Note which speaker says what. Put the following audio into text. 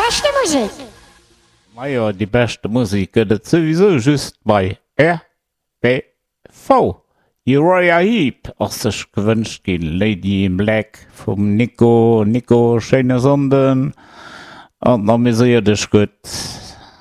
Speaker 1: beste Musik.
Speaker 2: Meier die beste Musik gëtt sowieso just bei RBV. Uriah Heep ass sech gewëncht gin Lady in Black vum Nico Schene Sonden an amüséier dech gëtt.